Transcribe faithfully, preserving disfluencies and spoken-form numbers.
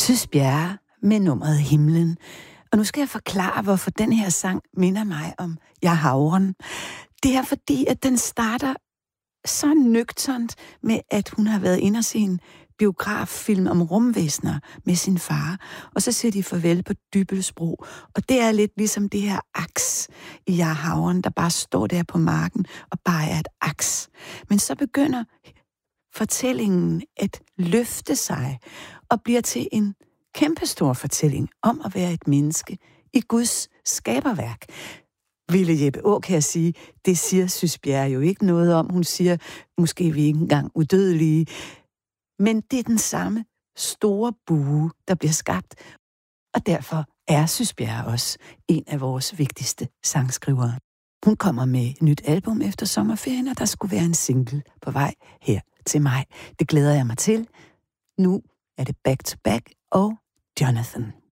Sys Bjerre med nummeret Himlen. Og nu skal jeg forklare, hvorfor den her sang minder mig om Jeg Havren. Det er fordi, at den starter så nøgternt med, at hun har været inde og se en biograffilm om rumvæsener med sin far, og så siger de farvel på Dybbølsbro. Og det er lidt ligesom det her aks i Jeg Havren, der bare står der på marken og bare er et aks. Men så begynder fortællingen at løfte sig og bliver til en kæmpestor fortælling om at være et menneske i Guds skaberværk. Ville Jeppe Aakjær sige, det siger Sys Bjerre jo ikke noget om. Hun siger, måske vi ikke engang udødelige. Men det er den samme store bue, der bliver skabt. Og derfor er Sys Bjerre også en af vores vigtigste sangskrivere. Hun kommer med et nyt album efter sommerferien, og der skulle være en single på vej her til mig. Det glæder jeg mig til. Nu er det Back to Back og Jonathan.